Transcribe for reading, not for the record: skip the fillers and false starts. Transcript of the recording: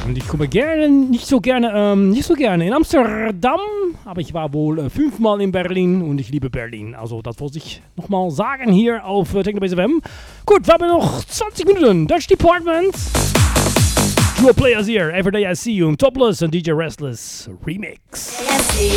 Und ich komme nicht so gerne in Amsterdam, aber ich war wohl 5-mal in Berlin und ich liebe Berlin. Also das wollte ich nochmal sagen hier auf Technobase FM. Gut, wir haben noch 20 Minuten. Dutch Department. Dual Players here. Every Day I See You. Topless und DJ Restless Remix.